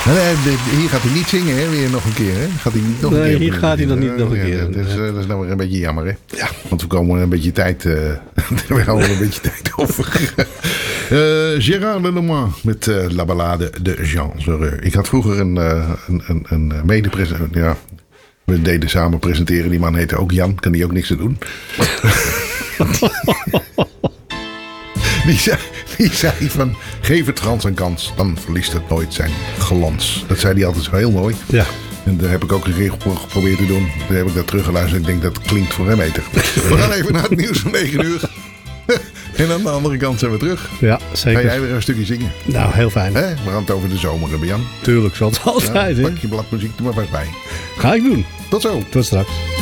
Hier gaat hij niet zingen, hè? Weer nog een keer, hè? Gaat hij niet nog een keer? Hier gaat hij nog niet nog een keer. Dat is nou weer een beetje jammer, hè? Ja. Want we komen een beetje tijd... we houden een beetje tijd over. Gérard Lenormand met La Ballade de Jean Zoreur. Ik had vroeger een mede-presentator... Ja, we deden samen presenteren. Die man heette ook Jan. Kan die ook niks te doen. Die zei van, geef het Frans een kans, dan verliest het nooit zijn glans. Dat zei hij altijd zo heel mooi. Ja. En daar heb ik ook een keer geprobeerd te doen. Daar heb ik dat teruggeluisterd. Ik denk dat klinkt voor hem beter. We gaan even naar het nieuws van 9 uur. En aan de andere kant zijn we terug. Ja, zeker. Ga jij weer een stukje zingen? Nou, heel fijn. Hè? We gaan het over de zomer hebben, Jan. Tuurlijk, zal het altijd. Ja, pak je bladmuziek er maar vast bij. Ga ik doen. Tot zo. Tot straks.